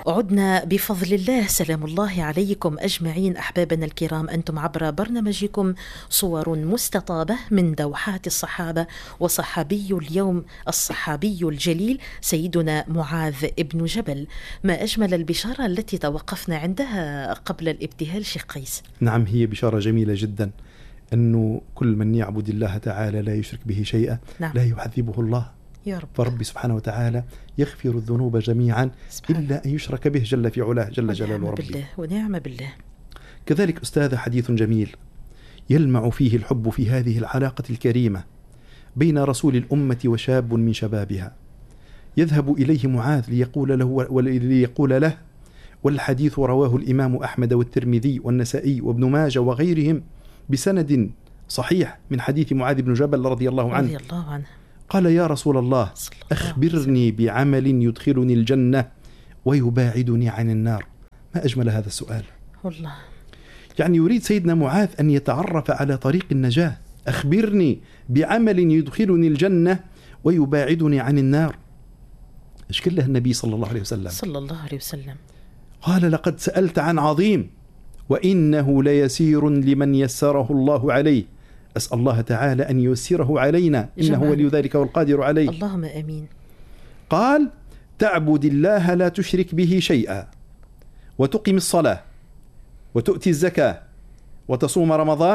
عدنا بفضل الله. سلام الله عليكم أجمعين أحبابنا الكرام، أنتم عبر برنامجكم صور مستطابة من دوحات الصحابة، وصحابي اليوم الصحابي الجليل سيدنا معاذ ابن جبل. ما أجمل البشارة التي توقفنا عندها قبل الابتهال شيخ قيس. نعم، هي بشارة جميلة جدا، أنه كل من يعبد الله تعالى لا يشرك به شيئا نعم. لا يعذبه الله يا رب. فرب سبحانه وتعالى يغفر الذنوب جميعا إلا أن يشرك به جل في علاه جل جلاله ربي. ونعم بالله. كذلك أستاذ حديث جميل يلمع فيه الحب في هذه العلاقة الكريمة بين رسول الأمة وشاب من شبابها. يذهب إليه معاذ ليقول له، والحديث رواه الإمام أحمد والترمذي والنسائي وابن ماجه وغيرهم بسند صحيح من حديث معاذ بن جبل رضي الله عنه. قال: يا رسول الله، أخبرني بعمل يدخلني الجنة ويباعدني عن النار. ما أجمل هذا السؤال والله. يعني يريد سيدنا معاذ أن يتعرف على طريق النجاة. أخبرني بعمل يدخلني الجنة ويباعدني عن النار. إيش كله النبي صلى الله عليه وسلم قال: لقد سألت عن عظيم وإنه ليسير لمن يسره الله عليه. أسأل الله تعالى أن ييسره علينا، إنه ولي ذلك والقادر عليه. اللهم آمين. قال: تعبد الله لا تشرك به شيئا، وتقيم الصلاة، وتؤتي الزكاة، وتصوم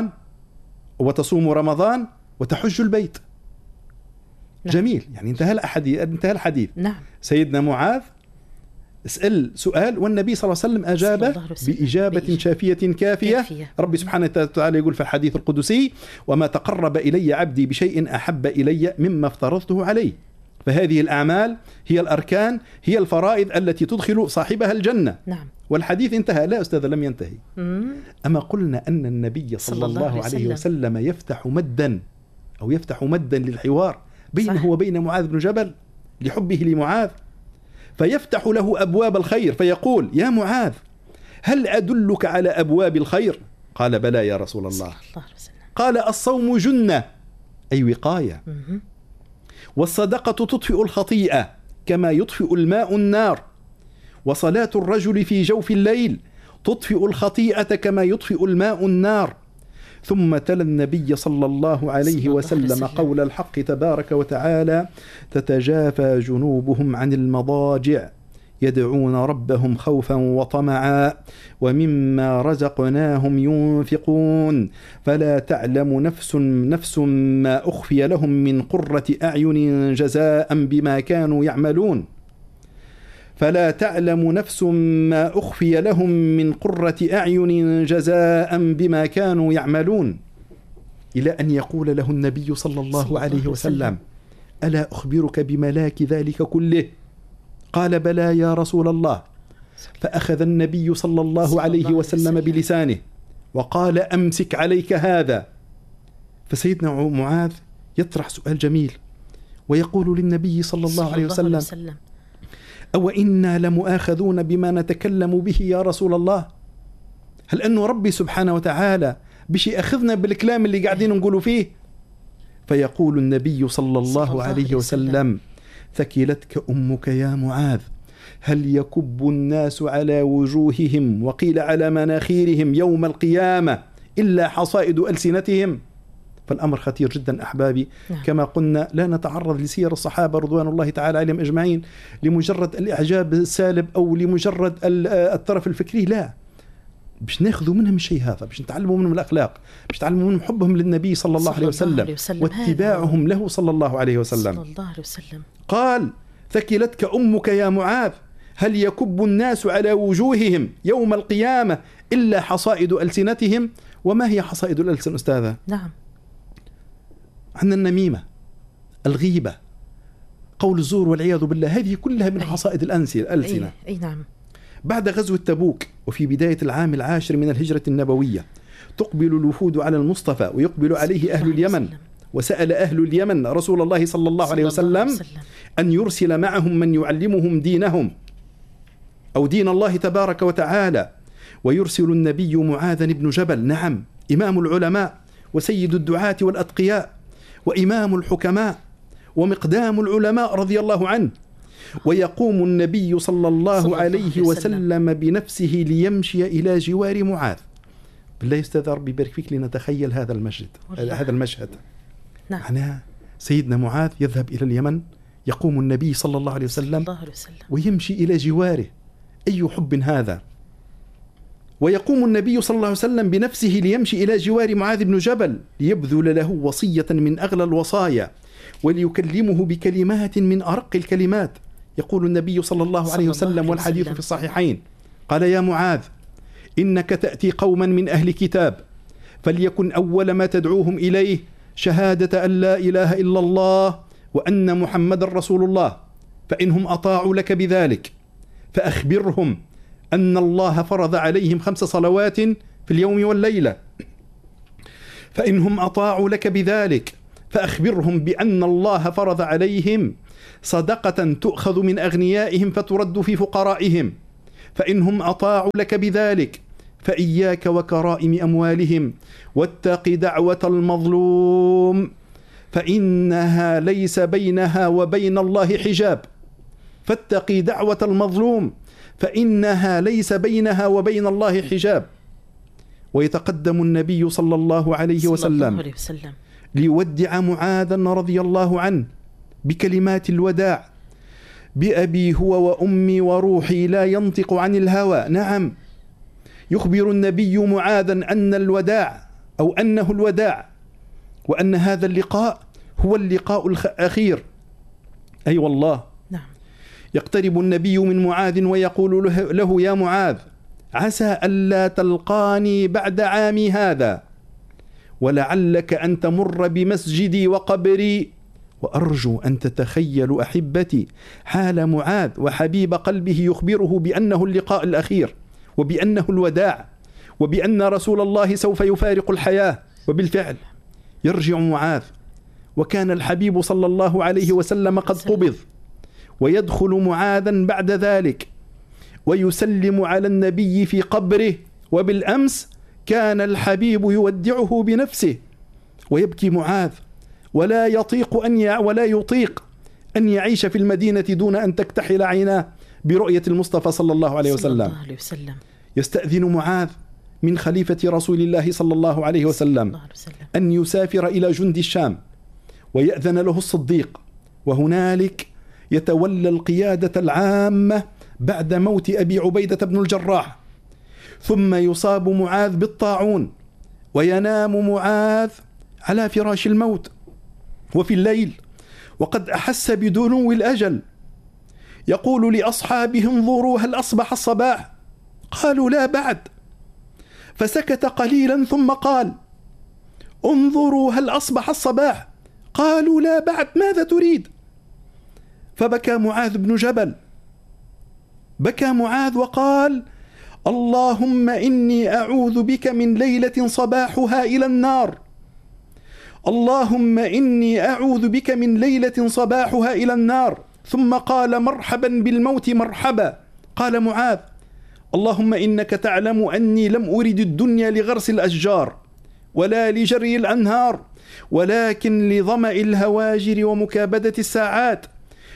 رمضان، وتحج البيت. نعم. جميل، يعني انتهى الحديث. نعم. سيدنا معاذ اسأل سؤال والنبي صلى الله عليه وسلم أجاب بإجابة شافية كافية. ربي سبحانه وتعالى يقول في الحديث القدسي: وما تقرب إلي عبدي بشيء أحب إلي مما افترضته عليه. فهذه الأعمال هي الأركان، هي الفرائض التي تدخل صاحبها الجنة. نعم. والحديث انتهى. لا أستاذ، لم ينتهي. أما قلنا أن النبي صلى الله عليه وسلم يفتح مدا للحوار بينه وبين معاذ بن جبل لحبه لمعاذ، فيفتح له أبواب الخير فيقول: يا معاذ، هل أدلك على أبواب الخير؟ قال: بلى يا رسول الله. قال: الصوم جنة، أي وقاية، والصدقة تطفئ الخطيئة كما يطفئ الماء النار، وصلاة الرجل في جوف الليل تطفئ الخطيئة كما يطفئ الماء النار. ثم تلا النبي صلى الله عليه وسلم قول الحق تبارك وتعالى: تتجافى جنوبهم عن المضاجع يدعون ربهم خوفا وطمعا ومما رزقناهم ينفقون فلا تعلم نفس ما أخفي لهم من قرة أعين جزاء بما كانوا يعملون. فلا تعلم نفس ما أخفي لهم من قرة أعين جزاء بما كانوا يعملون، إلى أن يقول له النبي صلى الله عليه وسلم: ألا أخبرك بملاك ذلك كله؟ قال: بلى يا رسول الله. فأخذ النبي صلى الله عليه وسلم بلسانه وقال: أمسك عليك هذا. فسيدنا معاذ يطرح سؤال جميل ويقول للنبي صلى الله عليه وسلم: أو إنا لمؤاخذون بما نتكلم به يا رسول الله؟ هل أنه ربي سبحانه وتعالى بشي أخذنا بالكلام اللي قاعدين نقولوا فيه؟ فيقول النبي صلى الله عليه وسلم: ثكلتك أمك يا معاذ، هل يكب الناس على وجوههم وقيل على مناخيرهم يوم القيامة إلا حصائد ألسنتهم؟ فالأمر خطير جدا أحبابي. كما قلنا لا نتعرض لسير الصحابة رضوان الله تعالى عليهم أجمعين لمجرد الإعجاب السالب أو لمجرد الطرف الفكري، لا، باش ناخذوا منهم الشيء هذا، باش نتعلموا منهم الأخلاق، باش نتعلموا منهم حبهم للنبي صلى الله عليه وسلم واتباعهم له صلى الله عليه وسلم. قال: ثكلتك أمك يا معاذ، هل يكب الناس على وجوههم يوم القيامة إلا حصائد ألسنتهم؟ وما هي حصائد الألسن أستاذة؟ نعم، عندنا النميمة، الغيبة، قول الزور والعياذ بالله، هذه كلها من حصائد الألسنة. أي نعم. بعد غزوة تبوك وفي بداية العام 10 من الهجرة النبوية تقبل الوفود على المصطفى ويقبل عليه أهل اليمن، وسأل أهل اليمن رسول الله صلى الله عليه وسلم أن يرسل معهم من يعلمهم دينهم أو دين الله تبارك وتعالى، ويرسل النبي معاذ بن جبل، نعم، إمام العلماء وسيد الدعاة والأتقياء وإمام الحكماء ومقدام العلماء رضي الله عنه، ويقوم النبي صلى الله عليه وسلم بنفسه ليمشي إلى جوار معاذ. بالله أستاذ ربي يبارك فيك لنتخيل هذا المشهد. نعم. معناها سيدنا معاذ يذهب إلى اليمن، يقوم النبي صلى الله عليه وسلم ويمشي إلى جواره. أي حب هذا! ويقوم النبي صلى الله عليه وسلم بنفسه ليمشي إلى جوار معاذ بن جبل ليبذل له وصية من أغلى الوصايا وليكلمه بكلمات من أرق الكلمات. يقول النبي صلى الله عليه وسلم والحديث في الصحيحين قال: يا معاذ إنك تأتي قوما من أهل كتاب فليكن أول ما تدعوهم إليه شهادة أن لا إله إلا الله وأن محمد رسول الله، فإنهم أطاعوا لك بذلك فأخبرهم أن الله فرض عليهم 5 صلوات في اليوم والليلة. فإنهم أطاعوا لك بذلك فأخبرهم بأن الله فرض عليهم صدقة تؤخذ من أغنيائهم فترد في فقرائهم. فإنهم أطاعوا لك بذلك فإياك وكرائم أموالهم واتق دعوة المظلوم فإنها ليس بينها وبين الله حجاب. فاتقي دعوة المظلوم فإنها ليس بينها وبين الله حجاب. ويتقدم النبي صلى الله عليه وسلم ليودع معاذا رضي الله عنه بكلمات الوداع: بأبي هو وأمي وروحي لا ينطق عن الهوى. نعم، يخبر النبي معاذا أنه الوداع وأن هذا اللقاء هو اللقاء الأخير. أي والله. نعم. يقترب النبي من معاذ ويقول له: يا معاذ عسى ألا تلقاني بعد عامي هذا ولعلك أن تمر بمسجدي وقبري، وأرجو أن تتخيل أحبتي حال معاذ وحبيب قلبه يخبره بأنه اللقاء الأخير وبأنه الوداع وبأن رسول الله سوف يفارق الحياة. وبالفعل يرجع معاذ، وكان الحبيب صلى الله عليه وسلم قد قبض، ويدخل معاذا بعد ذلك ويسلم على النبي في قبره. وبالأمس كان الحبيب يودعه بنفسه، ويبكي معاذ ولا يطيق أن يعيش في المدينة دون أن تكتحل عيناه برؤية المصطفى صلى الله عليه وسلم. يستأذن معاذ من خليفة رسول الله صلى الله عليه وسلم أن يسافر إلى جند الشام، ويأذن له الصديق، وهنالك يتولى القيادة العامة بعد موت أبي عبيدة بن الجراح. ثم يصاب معاذ بالطاعون وينام معاذ على فراش الموت وفي الليل وقد أحس بدنو الأجل، يقول لأصحابه: انظروا هل أصبح الصباح؟ قالوا: لا بعد. فسكت قليلا ثم قال: انظروا هل أصبح الصباح؟ قالوا: لا بعد، ماذا تريد؟ فبكى معاذ بن جبل، بكى معاذ وقال: اللهم إني أعوذ بك من ليلة صباحها إلى النار، اللهم إني أعوذ بك من ليلة صباحها إلى النار. ثم قال: مرحبا بالموت مرحبا. قال معاذ: اللهم إنك تعلم أني لم أرد الدنيا لغرس الأشجار ولا لجري الأنهار، ولكن لظمأ الهواجر ومكابدة الساعات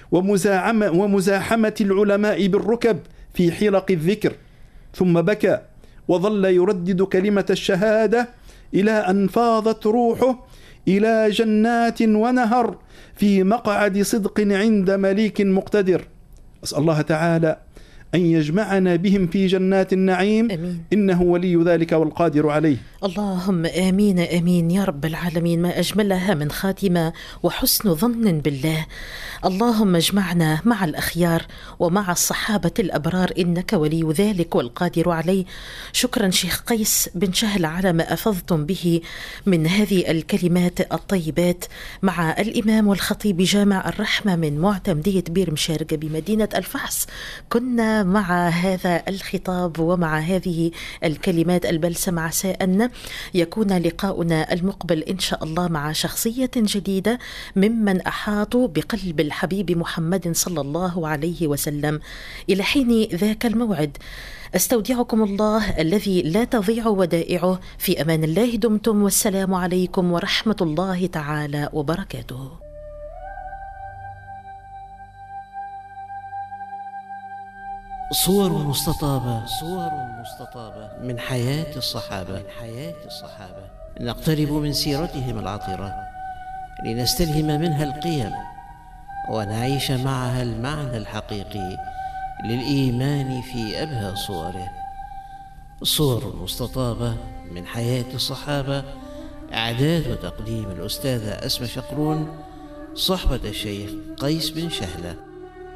ومزاحمة العلماء بالركب في حلق الذكر. ثم بكى وظل يردد كلمة الشهادة إلى أن فاضت روحه إلى جنات ونهر في مقعد صدق عند مليك مقتدر. أسأل الله تعالى أن يجمعنا بهم في جنات النعيم. أمين. إنه ولي ذلك والقادر عليه. اللهم آمين آمين يا رب العالمين. ما أجملها من خاتمة وحسن ظن بالله. اللهم اجمعنا مع الأخيار ومع الصحابة الأبرار إنك ولي ذلك والقادر عليه. شكرا شيخ قيس بن شهل على ما أفضتم به من هذه الكلمات الطيبات مع الإمام والخطيب جامع الرحمة من معتمدية بير مشارقة بمدينة الفحص. كنا مع هذا الخطاب ومع هذه الكلمات البلسم، عسى أن يكون لقاؤنا المقبل إن شاء الله مع شخصية جديدة ممن أحاطوا بقلب الحبيب محمد صلى الله عليه وسلم. إلى حين ذاك الموعد أستودعكم الله الذي لا تضيع ودائعه. في أمان الله دمتم، والسلام عليكم ورحمة الله تعالى وبركاته. صور مستطابة من حياة الصحابة نقترب من سيرتهم العطرة لنستلهم منها القيم ونعيش معها المعنى الحقيقي للإيمان في أبهى صوره. صور مستطابة من حياة الصحابة، إعداد وتقديم الأستاذة أسماء شقرون، صحبة الشيخ قيس بن شهلة.